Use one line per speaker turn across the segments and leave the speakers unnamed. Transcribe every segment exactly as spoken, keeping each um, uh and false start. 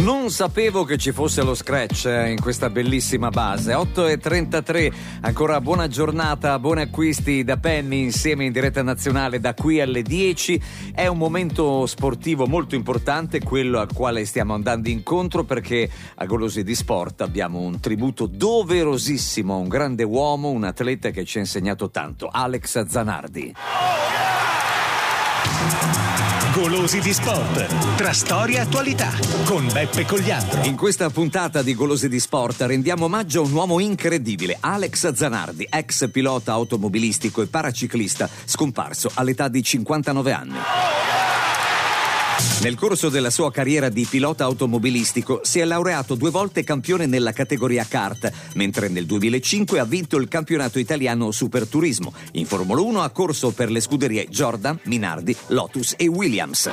Non sapevo che ci fosse lo scratch in questa bellissima base. otto e trentatré, ancora buona giornata, buoni acquisti da Penny insieme in diretta nazionale da qui alle dieci. È un momento sportivo molto importante, quello al quale stiamo andando incontro, perché a Golosi di Sport abbiamo un tributo doverosissimo a un grande uomo, un atleta che ci ha insegnato tanto, Alex Zanardi.
Golosi di Sport, tra storia e attualità, con Beppe Cogliandro.
In questa puntata di Golosi di Sport rendiamo omaggio a un uomo incredibile, Alex Zanardi, ex pilota automobilistico e paraciclista, scomparso all'età di cinquantanove anni. Nel corso della sua carriera di pilota automobilistico si è laureato due volte campione nella categoria kart, mentre nel duemilacinque ha vinto il campionato italiano Superturismo. In Formula uno ha corso per le scuderie Jordan, Minardi, Lotus e Williams.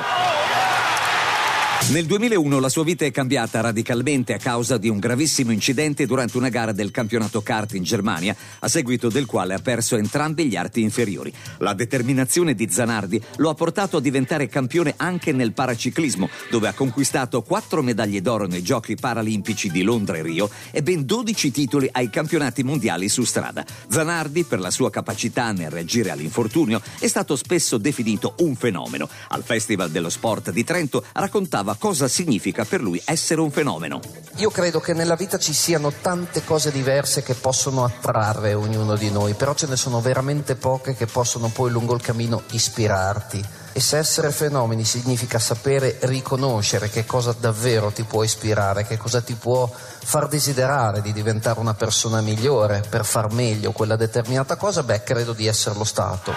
Nel duemilauno la sua vita è cambiata radicalmente a causa di un gravissimo incidente durante una gara del campionato kart in Germania, a seguito del quale ha perso entrambi gli arti inferiori. La determinazione di Zanardi lo ha portato a diventare campione anche nel paraciclismo, dove ha conquistato quattro medaglie d'oro nei Giochi Paralimpici di Londra e Rio e ben dodici titoli ai campionati mondiali su strada. Zanardi, per la sua capacità nel reagire all'infortunio, è stato spesso definito un fenomeno. Al Festival dello Sport di Trento raccontava cosa significa per lui essere un fenomeno.
Io credo che nella vita ci siano tante cose diverse che possono attrarre ognuno di noi, però ce ne sono veramente poche che possono poi lungo il cammino ispirarti. E se essere fenomeni significa sapere riconoscere che cosa davvero ti può ispirare, che cosa ti può far desiderare di diventare una persona migliore per far meglio quella determinata cosa, beh, credo di esserlo stato.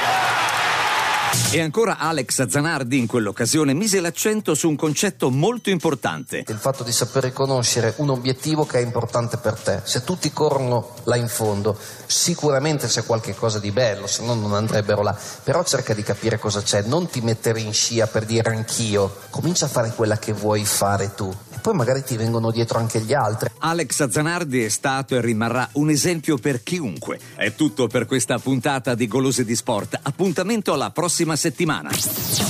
E ancora Alex Zanardi in quell'occasione mise l'accento su un concetto molto importante.
Il fatto di saper riconoscere un obiettivo che è importante per te. Se tutti corrono là in fondo, sicuramente c'è qualche cosa di bello, se no non andrebbero là. Però cerca di capire cosa c'è, non ti mettere in scia per dire anch'io. Comincia a fare quella che vuoi fare tu. E poi magari ti vengono dietro anche gli altri.
Alex Zanardi è stato e rimarrà un esempio per chiunque. È tutto per questa puntata di Golosi di Sport. Appuntamento alla prossima settimana.